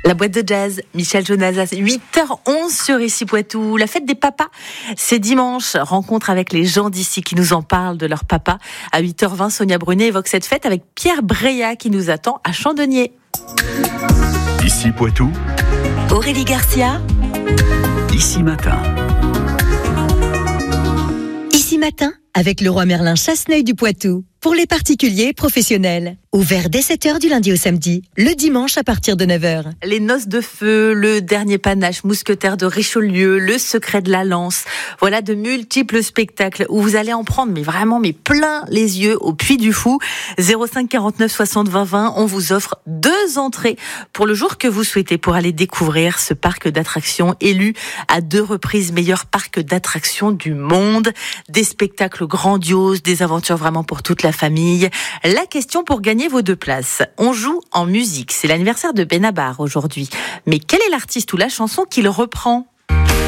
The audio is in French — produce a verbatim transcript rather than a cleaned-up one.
La boîte de jazz, Michel Jonas, huit heures onze sur Ici Poitou. La fête des papas, c'est dimanche. Rencontre avec les gens d'ici qui nous en parlent de leur papa. À huit heures vingt, Sonia Brunet évoque cette fête avec Pierre Breillat qui nous attend à Chandonnier. Ici Poitou, Aurélie Garcia, Ici Matin. Ici Matin, avec le roi Merlin Chasseneuil du Poitou. Pour les particuliers et professionnels. Ouvert dès sept heures du lundi au samedi, le dimanche à partir de neuf heures. Les noces de feu, le dernier panache mousquetaire de Richelieu, le secret de la lance. Voilà de multiples spectacles où vous allez en prendre, mais vraiment, mais plein les yeux au Puy du Fou. zéro cinq quarante-neuf soixante vingt vingt, on vous offre deux entrées pour le jour que vous souhaitez pour aller découvrir ce parc d'attractions élu à deux reprises meilleur parc d'attractions du monde. Des spectacles grandioses, des aventures vraiment pour toute la famille. La question pour gagner vos deux places. On joue en musique. C'est l'anniversaire de Benabar aujourd'hui. Mais quel est l'artiste ou la chanson qu'il reprend ?